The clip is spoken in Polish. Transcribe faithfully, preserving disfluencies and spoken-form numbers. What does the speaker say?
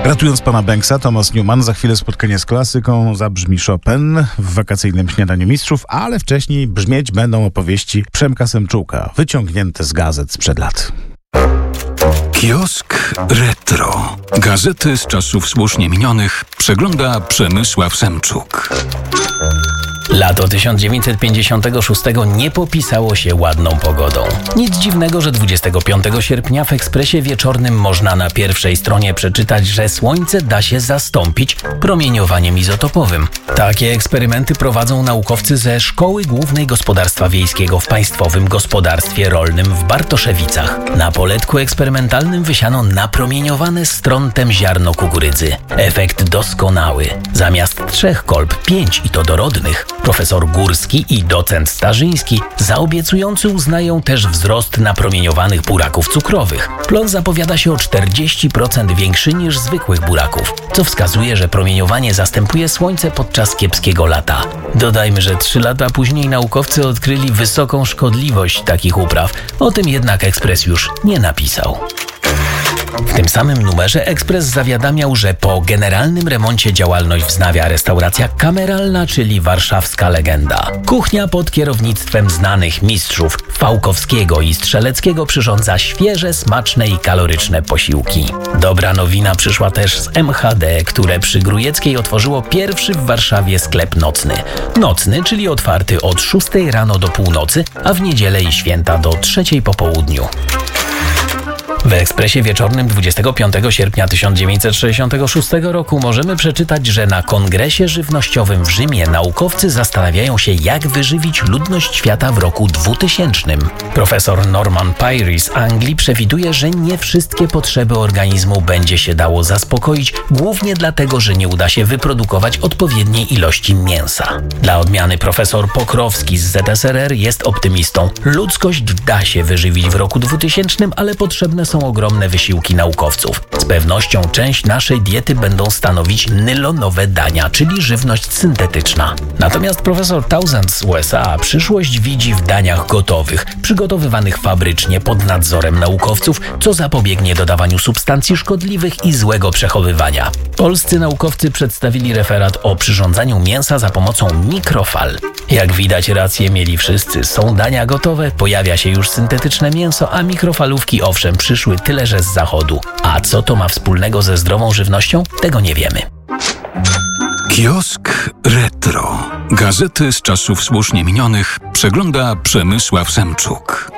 Ratując pana Banksa, Thomas Newman. Za chwilę spotkanie z klasyką, zabrzmi Chopin w wakacyjnym śniadaniu mistrzów, ale wcześniej brzmieć będą opowieści Przemka Semczuka, wyciągnięte z gazet sprzed lat. Kiosk Retro. Gazety z czasów słusznie minionych przegląda Przemysław Semczuk. Lato tysiąc dziewięćset pięćdziesiątego szóstego nie popisało się ładną pogodą. Nic dziwnego, że dwudziestego piątego sierpnia w Ekspresie Wieczornym można na pierwszej stronie przeczytać, że słońce da się zastąpić promieniowaniem izotopowym. Takie eksperymenty prowadzą naukowcy ze Szkoły Głównej Gospodarstwa Wiejskiego w Państwowym Gospodarstwie Rolnym w Bartoszewicach. Na poletku eksperymentalnym wysiano napromieniowane strontem ziarno kukurydzy. Efekt doskonały. Zamiast trzech kolb, pięć i to dorodnych. Profesor Górski i docent Starzyński za obiecujący uznają też wzrost napromieniowanych buraków cukrowych. Plon zapowiada się o czterdzieści procent większy niż zwykłych buraków, co wskazuje, że promieniowanie zastępuje słońce podczas kiepskiego lata. Dodajmy, że trzy lata później naukowcy odkryli wysoką szkodliwość takich upraw. O tym jednak Ekspres już nie napisał. W tym samym numerze Ekspres zawiadamiał, że po generalnym remoncie działalność wznawia restauracja kameralna, czyli warszawska legenda. Kuchnia pod kierownictwem znanych mistrzów Fałkowskiego i Strzeleckiego przyrządza świeże, smaczne i kaloryczne posiłki. Dobra nowina przyszła też z M H D, które przy Grujeckiej otworzyło pierwszy w Warszawie sklep nocny. Nocny, czyli otwarty od szóstej rano do północy, a w niedzielę i święta do trzeciej po południu. W Ekspresie Wieczornym dwudziestego piątego sierpnia tysiąc dziewięćset sześćdziesiątego szóstego roku możemy przeczytać, że na Kongresie Żywnościowym w Rzymie naukowcy zastanawiają się, jak wyżywić ludność świata w roku dwutysięcznym. Profesor Norman Pyrey z Anglii przewiduje, że nie wszystkie potrzeby organizmu będzie się dało zaspokoić, głównie dlatego, że nie uda się wyprodukować odpowiedniej ilości mięsa. Dla odmiany profesor Pokrowski z Z S R R jest optymistą. Ludzkość da się wyżywić w roku dwutysięcznym, ale potrzebne są ogromne wysiłki naukowców. Z pewnością część naszej diety będą stanowić nylonowe dania, czyli żywność syntetyczna. Natomiast profesor Townsend z U S A przyszłość widzi w daniach gotowych, przygotowywanych fabrycznie pod nadzorem naukowców, co zapobiegnie dodawaniu substancji szkodliwych i złego przechowywania. Polscy naukowcy przedstawili referat o przyrządzaniu mięsa za pomocą mikrofal. Jak widać, rację mieli wszyscy. Są dania gotowe, pojawia się już syntetyczne mięso, a mikrofalówki owszem przyszły tyle, że z zachodu. A co to ma wspólnego ze zdrową żywnością? Tego nie wiemy. Kiosk Retro. Gazety z czasów słusznie minionych przegląda Przemysław Semczuk.